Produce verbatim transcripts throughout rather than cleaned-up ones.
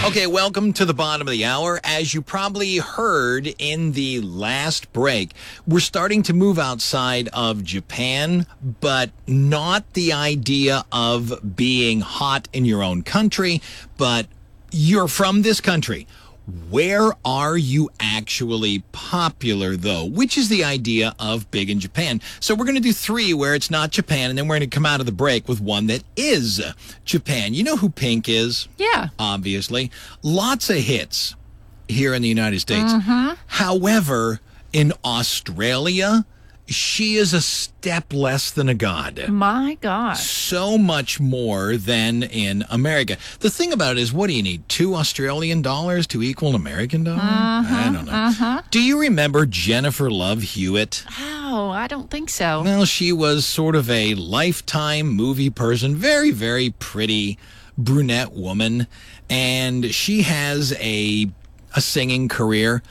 Okay, welcome to the bottom of the hour. As you probably heard in the last break, we're starting to move outside of Japan, but not the idea of being hot in your own country, but you're from this country. Where are you actually popular, though? Which is the idea of Big in Japan. So we're going to do three where it's not Japan, and then we're going to come out of the break with one that is Japan. You know who Pink is? Yeah. Obviously. Lots of hits here in the United States. Mm-hmm. However, in Australia, she is a step less than a god. My God. So much more than in America. The thing about it is, what do you need? Two Australian dollars to equal an American dollar? Mm-hmm, I don't know. mm-hmm. Do you remember Jennifer Love Hewitt? Oh, I don't think so. Well, she was sort of a Lifetime movie person. Very, very pretty brunette woman. And she has a a singing career.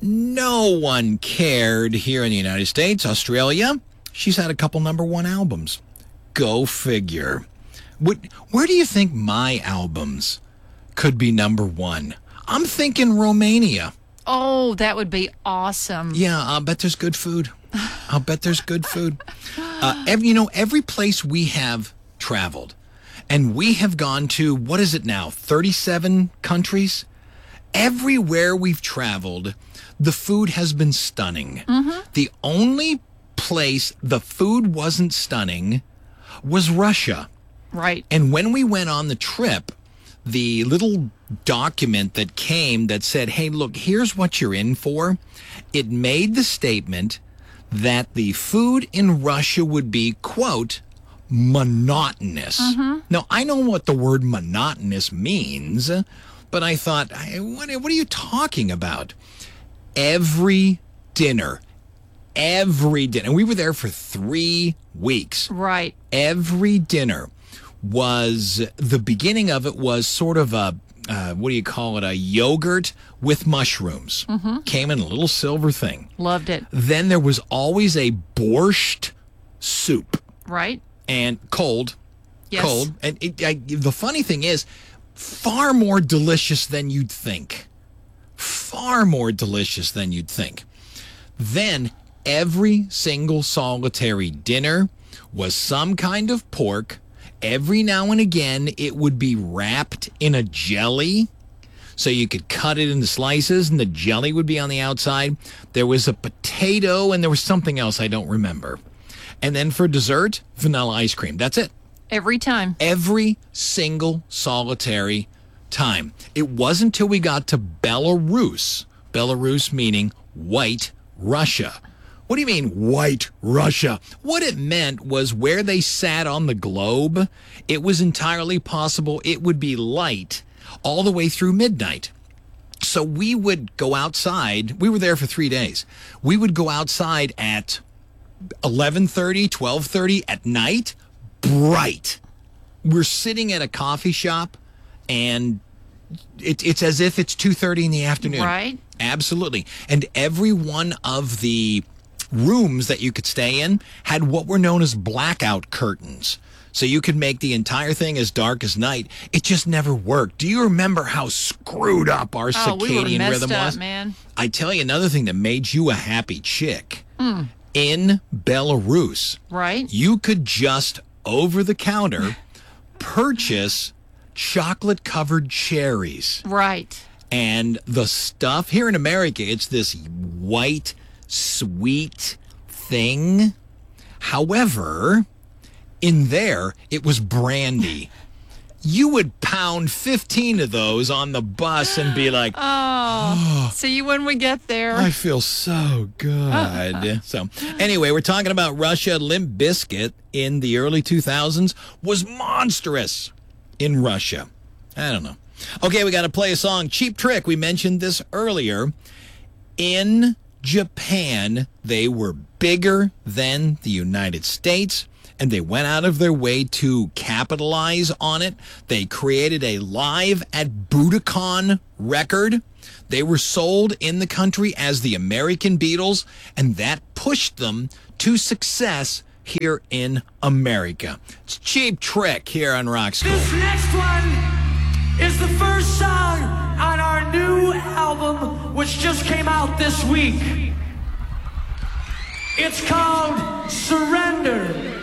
No one cared here in the United States. Australia, she's had a couple number one albums. Go figure. What, where do you think my albums could be number one? I'm thinking Romania. Oh, that would be awesome. Yeah, I'll bet there's good food. I'll bet there's good food. Uh, every, you know, every place we have traveled, and we have gone to, what is it now, thirty-seven countries? Everywhere we've traveled, the food has been stunning. Mm-hmm. The only place the food wasn't stunning was Russia. Right. And when we went on the trip, the little document that came that said, hey, look, here's what you're in for, it made the statement that the food in Russia would be, quote, monotonous. Mm-hmm. Now, I know what the word monotonous means, but I thought, what, what are you talking about? Every dinner, every dinner, and we were there for three weeks. Right. Every dinner was, the beginning of it was sort of a, uh, what do you call it, a yogurt with mushrooms. Mm-hmm. Came in a little silver thing. Loved it. Then there was always a borscht soup. Right. And cold. Yes. Cold. And it, I, the funny thing is, far more delicious than you'd think. Far more delicious than you'd think. Then every single solitary dinner was some kind of pork. Every now and again, it would be wrapped in a jelly, so you could cut it into slices, and the jelly would be on the outside. There was a potato, and there was something else I don't remember. And then for dessert, vanilla ice cream. That's it. Every time. Every single solitary time. It wasn't until we got to Belarus, Belarus meaning white Russia. What do you mean, white Russia? What it meant was where they sat on the globe, it was entirely possible it would be light all the way through midnight. So we would go outside. We were there for three days. We would go outside at eleven thirty, twelve thirty at night, bright. We're sitting at a coffee shop, and it, it's as if it's two thirty in the afternoon. Right. Absolutely. And every one of the rooms that you could stay in had what were known as blackout curtains. So you could make the entire thing as dark as night. It just never worked. Do you remember how screwed up our Oh, we were circadian messed rhythm up, was? man. I tell you another thing that made you a happy chick. Mm. In Belarus, Right. you could just over the counter purchase chocolate-covered cherries. Right. And the stuff here in America, it's this white, sweet thing. However, in there, it was brandy. You would pound fifteen of those on the bus and be like, Oh, see you when we get there. I feel so good. So, anyway, we're talking about Russia. Limp Bizkit in the early two thousands was monstrous in Russia. I don't know. Okay, we got to play a song. Cheap Trick. We mentioned this earlier. In Japan, they were bigger than the United States, and they went out of their way to capitalize on it. They created a Live at Budokan record. They were sold in the country as the American Beatles, and that pushed them to success here in America. It's Cheap Trick here on Rock School. This next one is the first song which just came out this week. It's called Surrender.